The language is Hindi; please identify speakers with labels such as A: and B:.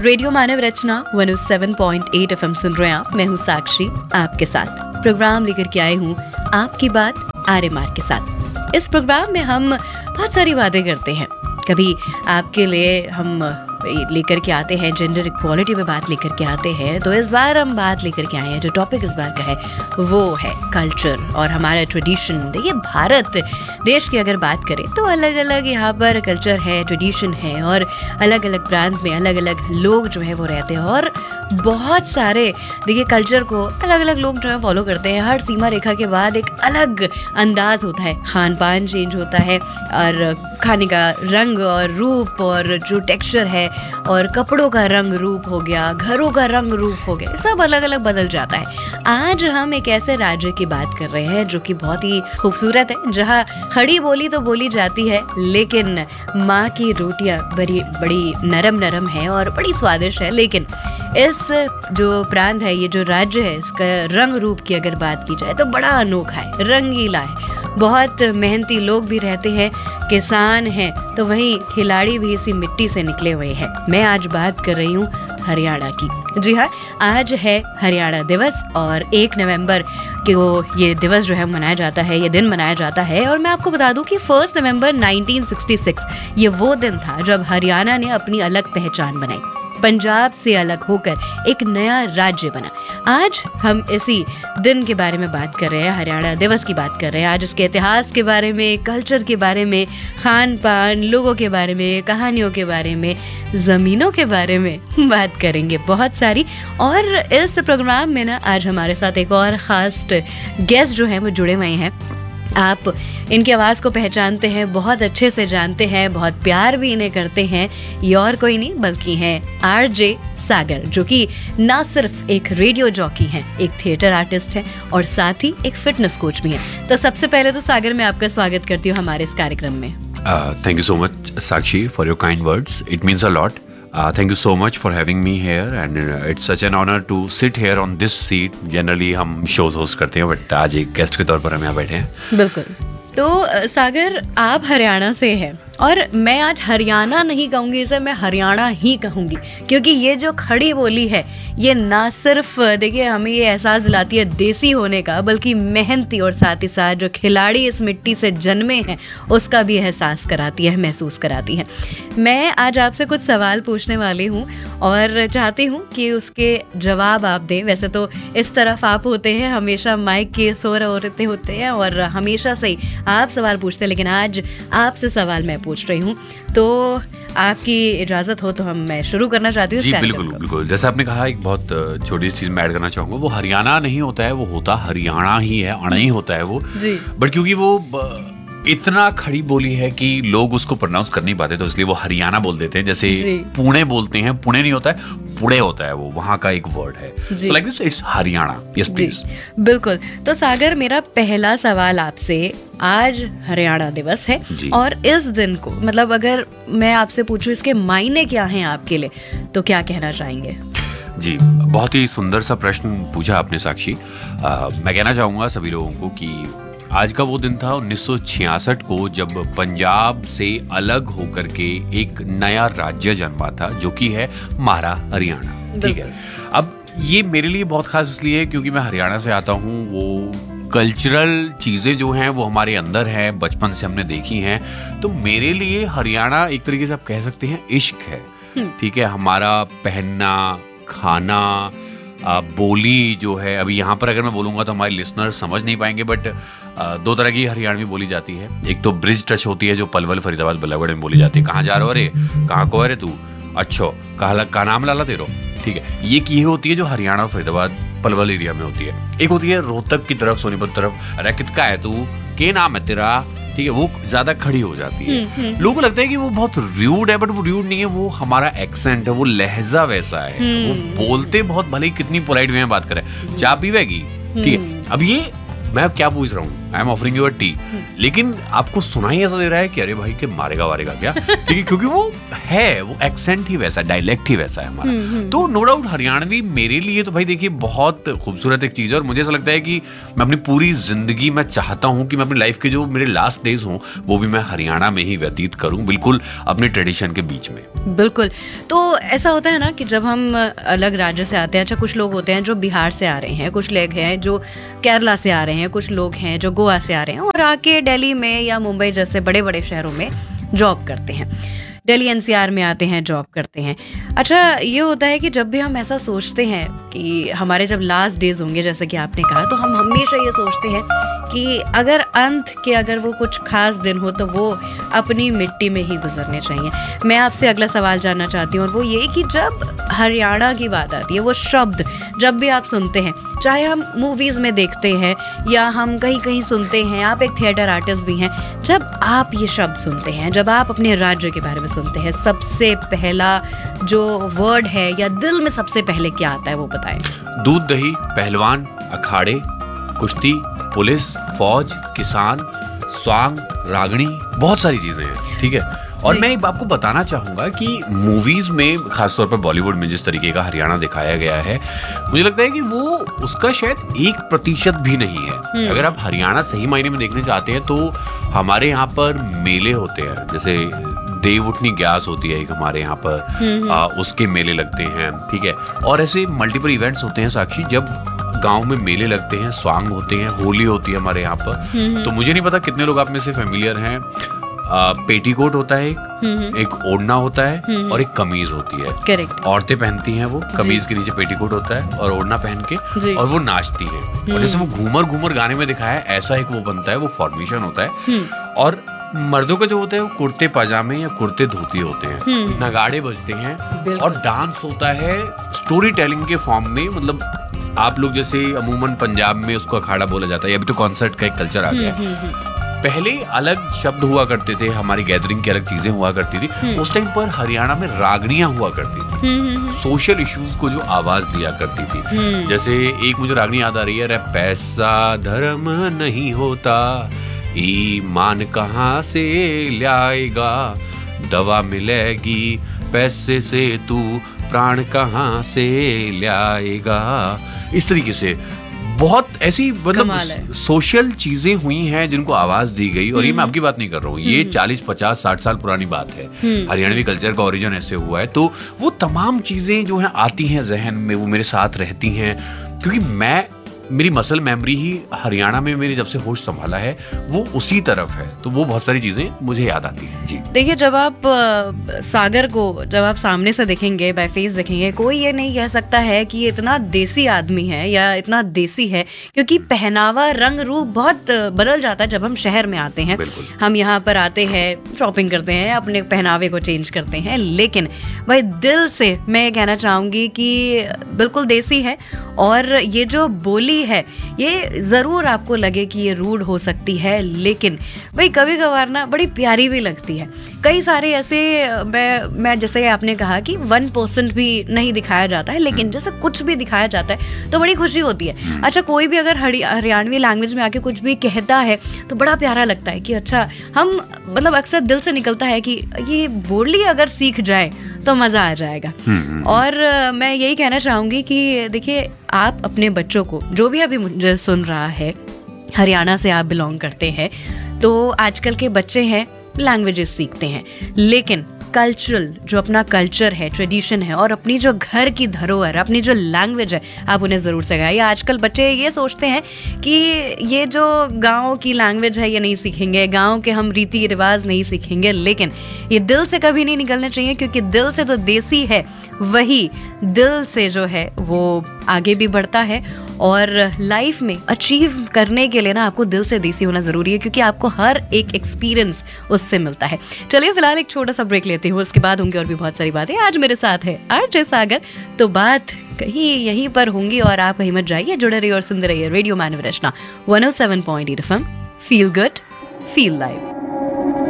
A: रेडियो मानव रचना 107.8 FM सुन रहे हैं आप। मैं हूँ साक्षी, आपके साथ प्रोग्राम लेकर के आई हूँ आपकी बात आर्यमार के साथ। इस प्रोग्राम में हम बहुत सारी बातें करते हैं। कभी आपके लिए हम लेकर के आते हैं जेंडर इक्वालिटी पे बात लेकर के आते हैं, तो इस बार हम बात लेकर के आए हैं, जो टॉपिक इस बार का है वो है कल्चर और हमारा ट्रेडिशन। देखिए, भारत देश की अगर बात करें तो अलग अलग यहाँ पर कल्चर है, ट्रेडिशन है और अलग अलग प्रांत में अलग अलग लोग जो है वो रहते हैं और बहुत सारे देखिए कल्चर को अलग अलग लोग जो है फॉलो करते हैं। हर सीमा रेखा के बाद एक अलग अंदाज होता है, खान पान चेंज होता है और खाने का रंग और रूप और जो टेक्सचर है और कपड़ों का रंग रूप हो गया, घरों का रंग रूप हो गया, सब अलग अलग बदल जाता है। आज हम एक ऐसे राज्य की बात कर रहे हैं जो कि बहुत ही खूबसूरत है, जहाँ खड़ी बोली तो बोली जाती है, लेकिन माँ की रोटियाँ बड़ी नरम नरम है और बड़ी स्वादिष्ट है। लेकिन इस जो प्रांत है, ये जो राज्य है, इसका रंग रूप की अगर बात की जाए तो बड़ा अनोखा है, रंगीला है। बहुत मेहनती लोग भी रहते हैं, किसान हैं, तो वहीं खिलाड़ी भी इसी मिट्टी से निकले हुए हैं। मैं आज बात कर रही हूँ हरियाणा की। जी हाँ, आज है हरियाणा दिवस और 1 नवंबर को ये दिवस जो है मनाया जाता है, ये दिन मनाया जाता है। और मैं आपको बता दूं कि 1 नवंबर 1966 ये वो दिन था जब हरियाणा ने अपनी अलग पहचान बनाई, पंजाब से अलग होकर एक नया राज्य बना। आज हम इसी दिन के बारे में बात कर रहे हैं, हरियाणा दिवस की बात कर रहे हैं। आज इसके इतिहास के बारे में, कल्चर के बारे में, खान पान, लोगों के बारे में, कहानियों के बारे में, ज़मीनों के बारे में बात करेंगे बहुत सारी। और इस प्रोग्राम में ना आज हमारे साथ एक और ख़ास गेस्ट जो हैं वो जुड़े हुए हैं। आप इनकी आवाज़ को पहचानते हैं, बहुत अच्छे से जानते हैं, बहुत प्यार भी इन्हें करते हैं। ये और कोई नहीं बल्कि हैं आरजे सागर, जो कि ना सिर्फ एक रेडियो जॉकी हैं, एक थिएटर आर्टिस्ट हैं और साथ ही एक फिटनेस कोच भी हैं। तो सबसे पहले तो सागर, मैं आपका स्वागत करती हूँ हमारे इस कार्यक्रम में।
B: Thank you so much, Sakshi, for your kind words. It means a lot. Thank you so much for having me here, and it's such an honor to sit here on this seat. Generally हम shows host करते हैं, but आज एक गेस्ट के तौर पर हम यहाँ बैठे हैं।
A: बिल्कुल। तो सागर, आप हरियाणा से हैं और मैं आज हरियाणा नहीं कहूँगी इसे, मैं हरियाणा ही कहूँगी, क्योंकि ये जो खड़ी बोली है ये ना सिर्फ देखिए हमें ये एहसास दिलाती है देसी होने का, बल्कि मेहनती और साथ ही साथ जो खिलाड़ी इस मिट्टी से जन्मे हैं उसका भी एहसास कराती है, महसूस कराती है। मैं आज आपसे कुछ सवाल पूछने वाली हूँ और चाहती हूँ कि उसके जवाब आप दें। वैसे तो इस तरफ आप होते हैं, हमेशा माइक के सोर औरतें होते हैं और हमेशा से ही आप सवाल पूछते हैं, लेकिन आज आपसे सवाल मैं पूछ रही हूँ, तो आपकी इजाजत हो तो मैं शुरू करना चाहती हूँ।
B: जी बिल्कुल। जैसे आपने कहा, एक बहुत छोटी सी चीज मैं ऐड करना चाहूंगा, वो हरियाणा नहीं होता है, वो होता हरियाणा ही है, अणा ही होता है वो जी। बट क्योंकि वो इतना खड़ी बोली है कि लोग उसको प्रोनाउंस कर नहीं पाते, तो इसलिए वो हरियाणा बोल देते हैं। जैसे पुणे बोलते हैं, पुणे नहीं होता है, पुणे होता है, वो वहां का एक वर्ड है। So like this it's Haryana. Yes please.
A: बिल्कुल। तो सागर, मेरा पहला सवाल आपसे, आज हरियाणा दिवस है और इस दिन को, मतलब अगर मैं आपसे पूछूं इसके मायने क्या हैं आपके लिए, तो क्या कहना चाहेंगे?
B: जी, बहुत ही सुंदर सा प्रश्न पूछा आपने साक्षी। मैं कहना चाहूंगा सभी लोगों को कि आज का वो दिन था 1966 को, जब पंजाब से अलग होकर के एक नया राज्य जन्मा था, जो कि है हमारा हरियाणा। ठीक है। अब ये मेरे लिए बहुत खास इसलिए क्योंकि मैं हरियाणा से आता हूँ। वो कल्चरल चीज़ें जो हैं वो हमारे अंदर हैं, बचपन से हमने देखी हैं। तो मेरे लिए हरियाणा एक तरीके से आप कह सकते हैं इश्क है। ठीक है। हमारा पहनना, खाना, बोली जो है, अभी यहाँ पर अगर मैं बोलूँगा तो हमारे लिसनर समझ नहीं पाएंगे, बट 2 तरह की हरियाणवी बोली जाती है। एक तो ब्रिज टच होती है जो पलवल, फरीदाबाद, बल्लभगढ़ में बोली जाती है। कहाँ जा रहे हो? अरे कहाँ को अरे तू, अच्छो कहा नाम लाला तेरो। ठीक है। ये होती है जो हरियाणा, फरीदाबाद, पलवल एरिया में होती है। एक होती है रोहतक की तरफ, सोनीपत तरफ, अरे कितका है तू, के नाम है तेरा। ठीक है। वो ज्यादा खड़ी हो जाती है। लोगों को लगता है कि वो बहुत र्यूड है, बट वो र्यूड नहीं है, वो हमारा एक्सेंट है, वो लहजा वैसा है। वो बोलते बहुत, भले ही कितनी पोलाइट वे में बात करें, चाय पीवेगी। ठीक है। अब ये मैं क्या पूछ रहा हूँ, I am offering you a T, लेकिन आपको सुनाई ऐसा दे रहा है कि अरे भाई के मारेगा वारेगा क्या, ठीक है, क्योंकि वो है, वो एक्सेंट ही वैसा, डायलेक्ट ही वैसा है हमारा। तो नो डाउट हरियाणवी मेरे लिए तो भाई देखिए बहुत खूबसूरत एक चीज है, और मुझे ऐसा लगता है कि मैं अपनी पूरी जिंदगी मैं चाहता हूँ कि मैं अपनी लाइफ के जो मेरे लास्ट डेज हों वो भी मैं हरियाणा में ही व्यतीत करूँ, बिल्कुल अपने ट्रेडिशन के बीच में।
A: बिल्कुल। तो ऐसा होता है ना कि जब हम अलग राज्य से आते हैं, अच्छा कुछ लोग होते हैं जो बिहार से आ रहे हैं, कुछ लोग हैं जो केरला से आ रहे हैं, कुछ लोग हैं जो गोवा से आ रहे हैं और आके दिल्ली में या मुंबई जैसे बड़े बड़े शहरों में जॉब करते हैं, दिल्ली एनसीआर में आते हैं, जॉब करते हैं। अच्छा ये होता है कि जब भी हम ऐसा सोचते हैं कि हमारे जब लास्ट डेज होंगे जैसे कि आपने कहा, तो हम हमेशा ये सोचते हैं कि अगर अंत के अगर वो कुछ खास दिन हो तो वो अपनी मिट्टी में ही गुजरने चाहिए। मैं आपसे अगला सवाल जानना चाहती हूँ और वो ये कि जब हरियाणा की बात आती है, वो शब्द जब भी आप सुनते हैं, चाहे हम मूवीज़ में देखते हैं या हम कहीं कहीं सुनते हैं, आप एक थिएटर आर्टिस्ट भी हैं, जब आप ये शब्द सुनते हैं, जब आप अपने राज्य के बारे में सुनते हैं, सबसे पहला जो वर्ड है या दिल में सबसे पहले क्या आता है वो बताएं।
B: दूध दही, पहलवान, अखाड़े, कुश्ती, पुलिस, फौज, किसान, स्वांग, रागणी, बहुत सारी चीजें हैं, ठीक है। और मैं आपको बताना चाहूंगा कि मूवीज में खासतौर पर बॉलीवुड में जिस तरीके का हरियाणा दिखाया गया है, मुझे लगता है कि वो उसका शायद 1% भी नहीं है। अगर आप हरियाणा सही मायने में देखने चाहते हैं तो हमारे यहाँ पर मेले होते हैं, जैसे देव उठनी ग्यास होती है एक हमारे यहाँ पर, उसके मेले लगते हैं, ठीक है। और ऐसे मल्टीपल इवेंट्स होते हैं साक्षी, जब गांव में मेले लगते हैं, स्वांग होते हैं, होली होती है हमारे यहाँ पर। तो मुझे नहीं पता कितने लोग आप में से फेमिलियर हैं, पेटीकोट होता है एक ओढ़ना होता है और एक कमीज होती है।
A: करेक्ट।
B: औरतें पहनती हैं, वो कमीज के नीचे पेटीकोट होता है और ओढ़ना पहन के, और वो नाचती हैं। और जैसे वो घूमर घूमर गाने में दिखाया है, ऐसा एक वो बनता है, वो फॉर्मेशन होता है। और मर्दों का जो होता है वो कुर्ते पजामे या कुर्ते धोती होते हैं, नगाड़े बजते हैं और डांस होता है स्टोरी टेलिंग के फॉर्म में। मतलब आप लोग जैसे अमूमन पंजाब में उसको अखाड़ा बोला जाता है, अभी तो कॉन्सर्ट का एक कल्चर आ गया है। पहले अलग शब्द हुआ करते थे, हमारी गैदरिंग की अलग चीजें हुआ करती थी। उस टाइम पर हरियाणा में रागनियां हुआ करती थी, सोशल इश्यूज को जो आवाज दिया करती थी। जैसे एक मुझे रागनी याद आ रही है, रे पैसा धर्म नहीं होता, ईमान कहाँ से लाएगा, दवा मिलेगी पैसे से, तू प्राण कहाँ से लाएगा। इस तरीके से बहुत ऐसी मतलब सोशल चीजें हुई हैं जिनको आवाज दी गई। और ये मैं आपकी बात नहीं कर रहा हूँ, ये 40, 50, 60 साल पुरानी बात है। हरियाणवी कल्चर का ओरिजिन ऐसे हुआ है। तो वो तमाम चीजें जो हैं आती हैं जहन में, वो मेरे साथ रहती हैं, क्योंकि मेरी मसल मेमोरी ही हरियाणा में मेरी जब से होश संभाला है वो उसी तरफ है। तो वो बहुत सारी चीजें मुझे याद आती हैं। जी
A: देखिए, जब आप सागर को जब आप सामने से देखेंगे, बाय फेस देखेंगे, कोई ये नहीं कह सकता है कि ये इतना देसी आदमी है या इतना देसी है, क्योंकि पहनावा, रंग रूप बहुत बदल जाता है जब हम शहर में आते हैं। हम यहाँ पर आते हैं, शॉपिंग करते हैं, अपने पहनावे को चेंज करते हैं, लेकिन भाई दिल से मैं ये कहना चाहूंगी कि बिल्कुल देसी है। और ये जो बोली है, ये जरूर आपको लगे कि ये रूड हो सकती है, लेकिन भाई कभी कभार ना बड़ी प्यारी भी लगती है। कई सारे ऐसे मैं जैसे आपने कहा कि 1% भी नहीं दिखाया जाता है, लेकिन जैसे कुछ भी दिखाया जाता है तो बड़ी खुशी होती है। अच्छा, कोई भी अगर हरियाणवी लैंग्वेज में आके कुछ भी कहता है तो बड़ा प्यारा लगता है कि अच्छा, हम मतलब अक्सर दिल से निकलता है कि ये बोली अगर सीख जाए तो मजा आ जाएगा। और मैं यही कहना चाहूंगी कि देखिए, आप अपने बच्चों को, जो भी अभी मुझे सुन रहा है, हरियाणा से आप बिलोंग करते हैं, तो आजकल के बच्चे हैं लैंग्वेजेस सीखते हैं, लेकिन कल्चरल जो अपना कल्चर है, ट्रेडिशन है, और अपनी जो घर की धरोहर, अपनी जो लैंग्वेज है, आप उन्हें ज़रूर सिखाइए। आजकल बच्चे ये सोचते हैं कि ये जो गांव की लैंग्वेज है ये नहीं सीखेंगे, गांव के हम रीति रिवाज नहीं सीखेंगे, लेकिन ये दिल से कभी नहीं निकलने चाहिए, क्योंकि दिल से तो देसी है, वही दिल से जो है वो आगे भी बढ़ता है। और लाइफ में अचीव करने के लिए ना आपको दिल से देसी होना जरूरी है, क्योंकि आपको हर एक एक्सपीरियंस उससे मिलता है। चलिए फिलहाल एक छोटा सा ब्रेक लेती हूँ, उसके बाद होंगी और भी बहुत सारी बातें। आज मेरे साथ है आरजे सागर, तो बात कहीं यहीं पर होंगी और आप कहीं मत जाइए, जुड़े रहिए और सुनते रहिए रेडियो मानव रचना 107.8 FM। Feel good, feel live.